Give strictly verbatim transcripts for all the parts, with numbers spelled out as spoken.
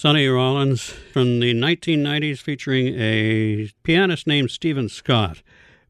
Sonny Rollins from the nineteen nineties featuring a pianist named Stephen Scott.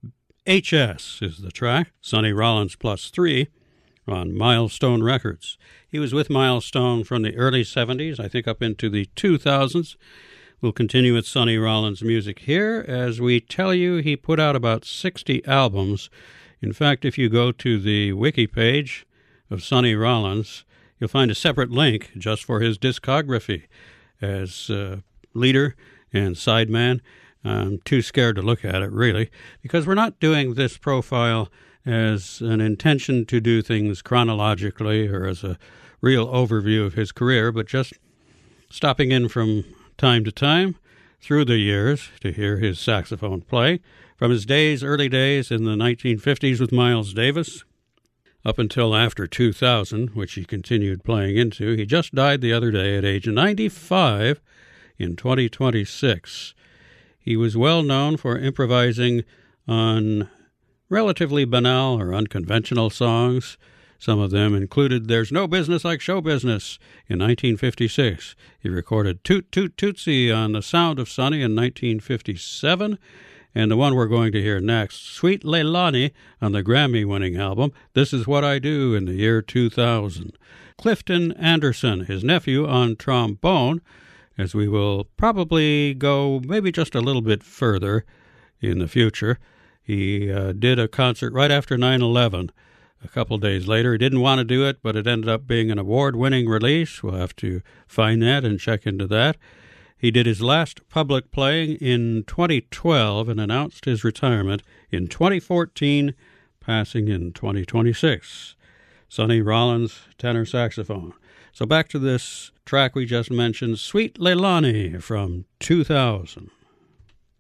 H S is the track, Sonny Rollins plus three on Milestone Records. He was with Milestone from the early seventies, I think up into the two thousands. We'll continue with Sonny Rollins' music here. As we tell you, he put out about sixty albums. In fact, if you go to the wiki page of Sonny Rollins, you'll find a separate link just for his discography as uh, leader and sideman. I'm too scared to look at it, really, because we're not doing this profile as an intention to do things chronologically or as a real overview of his career, but just stopping in from time to time through the years to hear his saxophone play. From his days, early days in the nineteen fifties with Miles Davis, up until after two thousand, which he continued playing into. He just died the other day at age ninety-five in twenty twenty-six. He was well known for improvising on relatively banal or unconventional songs. Some of them included There's No Business Like Show Business in nineteen fifty-six. He recorded Toot Toot Tootsie on The Sound of Sonny in nineteen fifty-seven. And the one we're going to hear next, Sweet Leilani, on the Grammy-winning album This Is What I Do in the year two thousand. Clifton Anderson, his nephew, on trombone, as we will probably go maybe just a little bit further in the future. He uh, did a concert right after nine eleven. A couple days later, he didn't want to do it, but it ended up being an award-winning release. We'll have to find that and check into that. He did his last public playing in twenty twelve and announced his retirement in twenty fourteen, passing in twenty twenty-six. Sonny Rollins, tenor saxophone. So back to this track we just mentioned, Sweet Leilani from two thousand.